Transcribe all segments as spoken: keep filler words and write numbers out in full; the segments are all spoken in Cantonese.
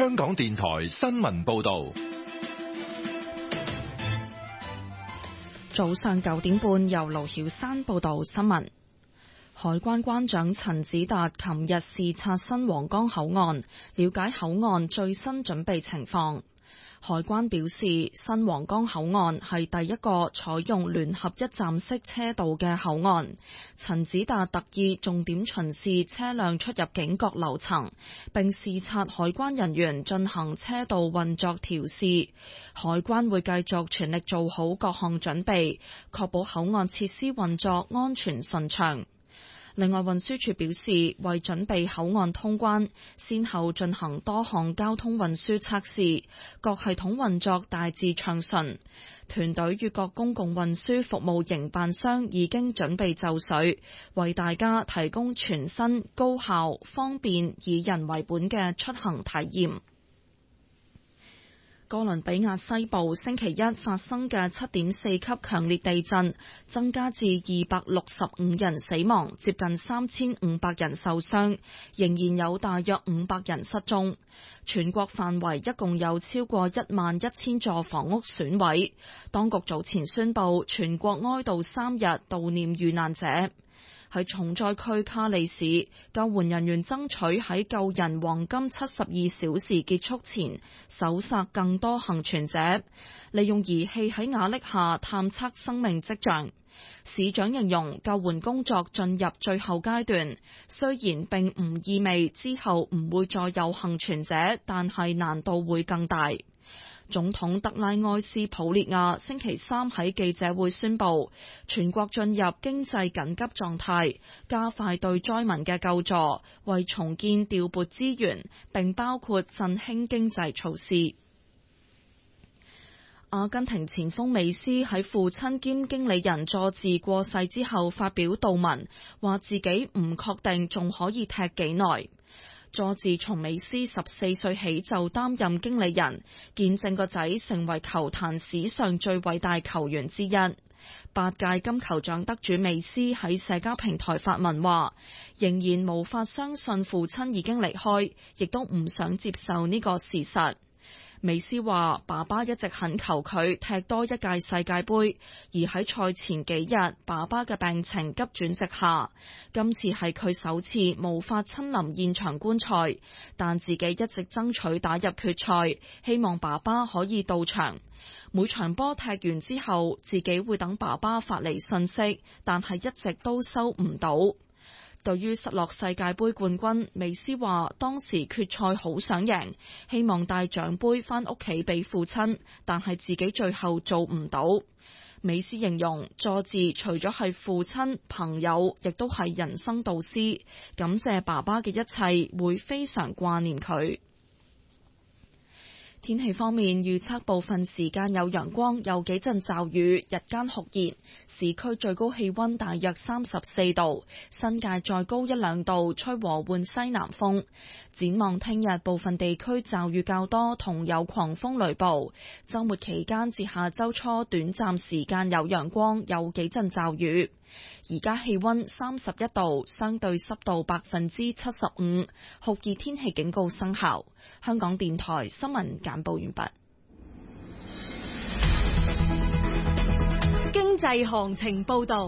香港電台新聞報道。 早上九點半，由盧曉珊報道新聞。海關關長陳子達琴日視察新皇崗口岸，了解口岸最新準備情況。海關表示，新皇崗口岸係第一個採用聯合一站式車道嘅口岸。陳子達特意重點巡視車輛出入境各樓層，並視察海關人員進行車道運作調試。海關會繼續全力做好各項準備，確保口岸設施運作安全順暢。另外，運輸署表示，為準備口岸通關，先後進行多項交通運輸測試，各系統運作大致暢順。團隊與各公共運輸服務營辦商已經準備就緒，為大家提供全新、高效、方便、以人為本嘅出行體驗。哥倫比亞西部星期一發生嘅七點四級強烈地震，增加至二百六十五人死亡，接近三千五百人受傷，仍然有大約五百人失蹤。全國範圍一共有超過一萬一千座房屋損毀。當局早前宣布全國哀悼三日，悼念遇難者。喺重災區卡利市，救援人員爭取喺救人黃金七十二小時結束前搜索更多幸存者，利用儀器喺瓦礫下探測生命跡象。市長形容救援工作進入最後階段，雖然並唔意味之後唔會再有幸存者，但係難度會更大。總統德拉埃斯普列亞星期三喺記者會宣布，全國進入經濟緊急狀態，加快對災民嘅救助，為重建調撥資源，並包括振興經濟措施。阿根廷前鋒美斯喺父親兼經理人佐治過世之後發表悼文，話自己唔確定仲可以踢幾耐。佐治從美斯十四歲起就擔任經理人，見證個仔成為球壇史上最偉大球員之一。八屆金球獎得主美斯喺社交平台發文話，仍然無法相信父親已經離開，亦都唔想接受呢個事實。美斯話爸爸一直懇求佢踢多一屆世界盃，而喺賽前幾日，爸爸嘅病情急轉直下。今次係佢首次無法親臨現場觀賽，但自己一直爭取打入決賽，希望爸爸可以到場。每場波踢完之後，自己會等爸爸發嚟信息，但係一直都收唔到。對於失落世界盃冠軍，美斯話當時決賽好想贏，希望帶獎盃返屋企俾父親，但係自己最後做唔到。美斯形容佐治除咗係父親、朋友，亦都係人生導師，感謝爸爸嘅一切，會非常掛念佢。天氣方面，預測部分時間有陽光，有幾陣驟雨，日間酷熱，市區最高氣溫大約三十四度，新界再高一兩度，吹和緩西南風。展望聽日，部分地區驟雨較多，同有狂風雷暴。週末期間至下週初，短暫時間有陽光，有幾陣驟雨。而家氣溫三十一度，相對濕度百分之七十五，酷熱天氣警告生效。香港電台新聞簡報完畢。 經濟行情報道。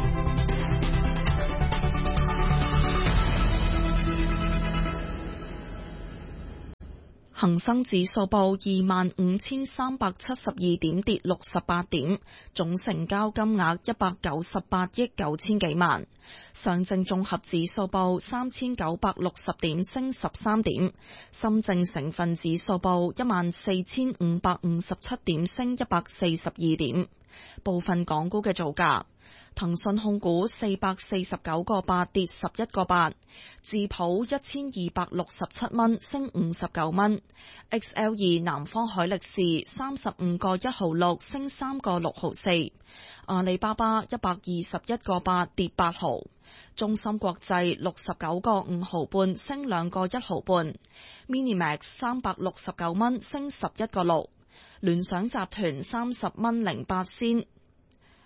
恒生指數報二萬五千三百七十二點，跌六十八點，總成交金額一百九十八億九千幾萬。上證綜合指數報三千九百六十點，升十三點。深證成分指數報一萬四千五百五十七點，升一百四十二點。部分港股嘅造價。騰訊控股四百四十九個八跌十一個八，智普一千二百六十七蚊升五十九蚊 ，X L 二南方海力士三十五個一毫六升三個六毫四，阿里巴巴一百二十一個八跌八毫，中芯國際六十九個五毫半升兩個一毫半 ，Minimax 三百六十九蚊升十一個六，聯想集團三十蚊零八仙。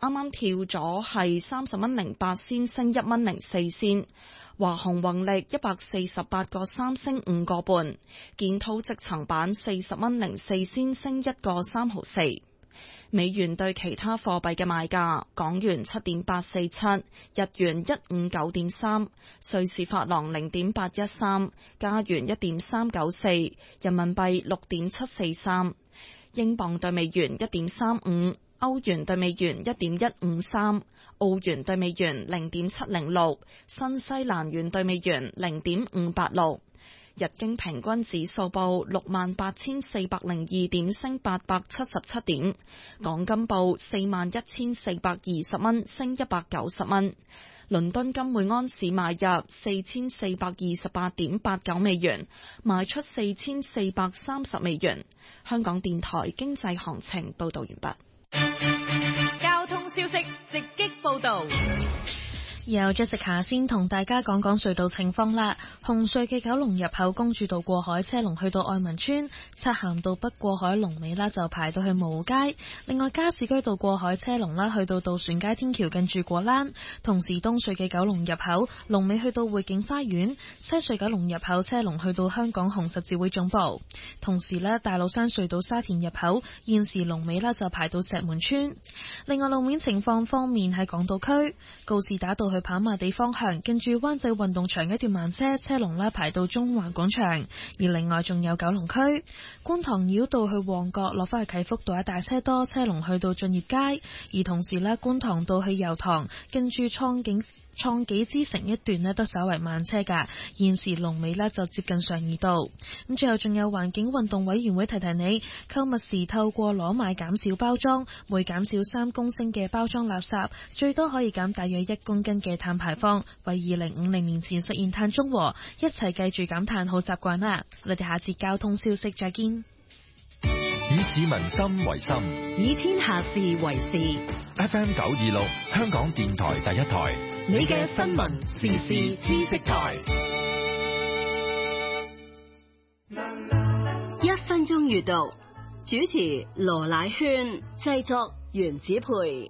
啱跳咗係三十蚊零八仙，升一蚊零四仙。華虹宏力一百四十八個三，升五個半。建滔積層板四十蚊零四仙，升一個三毫四。美元對其他貨幣嘅賣價：港元七點八四七，日元一五九點三，瑞士法郎零點八一三，加元一點三九四，人民幣六點七四三，英鎊對美元一點三五，歐元對美元一點一五三，澳元對美元零點七零六，新西蘭元對美元零點五八六。日經平均指數報六萬八千四百零二點，升八百七十七點。港金報四萬一千四百二十蚊，升一百九十蚊。倫敦金每安士買入四千四百二十八點八九美元，賣出四千四百三十美元。香港電台經濟行情報道完畢。 交通消息直擊報道。 由 Jessica 先同大家講講隧道情況啦。紅隧嘅九龍入口公主道過海車龍去到愛民村，漆咸道北過海龍尾啦就排到去蕪湖街。另外加士居道過海車龍啦去到渡船街天橋近住果欄。同時東隧嘅九龍入口龍尾去到匯景花園，西隧九龍入口車龍去到香港紅十字會總部。同時呢，大老山隧道沙田入口現時龍尾啦就排到石門村。另外路面情況方面喺港島區告士打道去跑馬地方向，近住灣仔運動場一段慢車，車龍啦排到中環廣場。而另外仲有九龍區觀塘繞道去旺角，落返去啟福道一大車多，車龍去到駿業街。而同時咧，觀塘道去油塘，近住創景創紀之城一段咧都稍為慢車噶，現時龍尾咧就接近上二道。咁最後仲有環境運動委員會提提你，購物時透過攞買減少包裝，每減少三公升嘅包裝垃圾，最多可以減大約一公斤嘅碳排放，為二零五零年前實現碳中和。一齊記住減碳好習慣啦！我哋下節交通消息再見。 以市民心為心， 以天下事為事。 F M 九二六，香港電台第一台， 你嘅新聞時事知識台。一分鐘閱讀，主持羅乃萱，製作袁子培。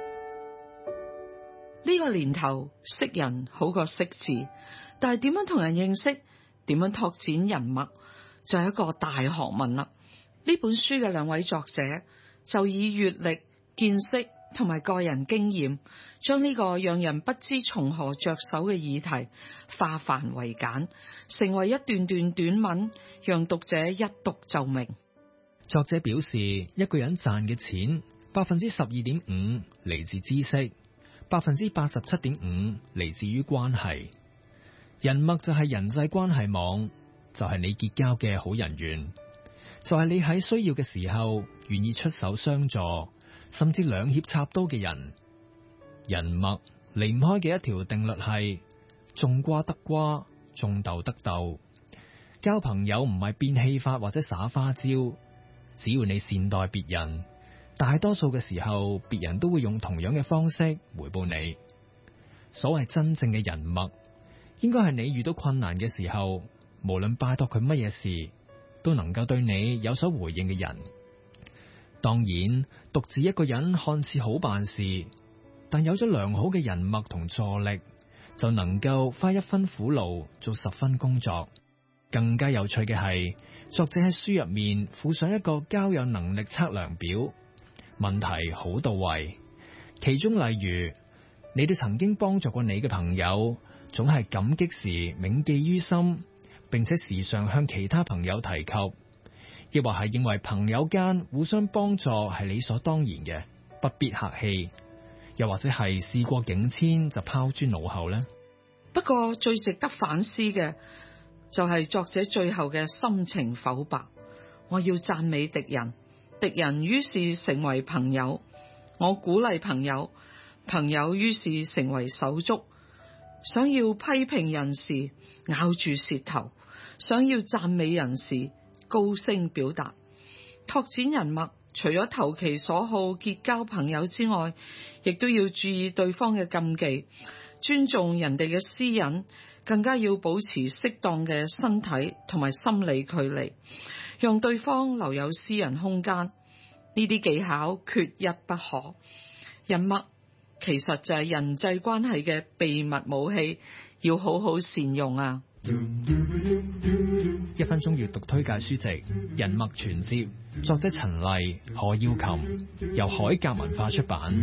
呢個年頭識人好過識字，但係點樣同人認識，點樣拓展人脈，就係一個大學問啦。呢本書嘅兩位作者就以閱歷、見識同埋個人經驗，將呢個讓人不知從何着手嘅議題化繁為簡，成為一段段短文，讓讀者一讀就明。 作者表示，一個人賺嘅錢，百分之十二點五嚟自知識，百分之八十七點五嚟自於關係。人脈就係人際關係網，就係你結交嘅好人緣。就係你喺需要嘅時候願意出手相助，甚至兩肋插刀嘅人。人脈離唔開嘅一條定律係種瓜得瓜，種豆得豆。交朋友唔係變戲法或者耍花招，只要你善待別人，大多數嘅時候別人都會用同樣嘅方式回報你。所謂真正嘅人脈，應該係你遇到困難嘅時候，無論拜託佢乜嘢事，都能夠對你有所回應嘅人。當然，獨自一個人看似好辦事，但有咗良好嘅人脈同助力，就能夠花一分苦勞做十分工作。更加有趣嘅係，作者喺書入面附上一個交友能力測量表，問題好到位。其中例如，你哋曾經幫助過你嘅朋友，總係感激時銘記於心，並且時常向其他朋友提及，亦或係認為朋友間互相幫助係理所當然嘅，不必客氣，又或者係事過境遷就拋諸腦後呢？ 不過最值得反思嘅就係作者最後嘅深情剖白。我要讚美敵人，敵人於是成為朋友；我鼓勵朋友，朋友於是成為手足。想要批評人時，咬住舌頭；想要讚美人時，高聲表達。拓展人脈，除咗投其所好結交朋友之外，亦都要注意對方嘅禁忌，尊重人哋嘅私隱，更加要保持適當嘅身體同埋心理距離，讓對方留有私人空間。呢啲技巧缺一不可。 人脈其實就係人際關係嘅秘密武器，要好好善用啊！ 一分鐘閱讀推介書籍《人脈傳接》，作者陳麗、何耀琴，由海格文化出版。